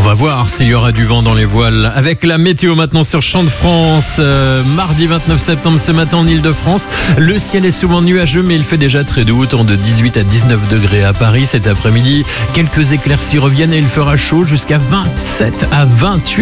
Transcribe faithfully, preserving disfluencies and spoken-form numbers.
va voir s'il y aura du vent dans les voiles. Avec la météo maintenant sur Champ de France. Euh, mardi vingt-neuf septembre ce matin en Ile-de-France. Le ciel est souvent nuageux mais il fait déjà très doux. Autant de dix-huit à dix-neuf degrés à Paris cet après-midi. Quelques éclaircies reviennent et il fera chaud jusqu'à vingt-sept à vingt-huit.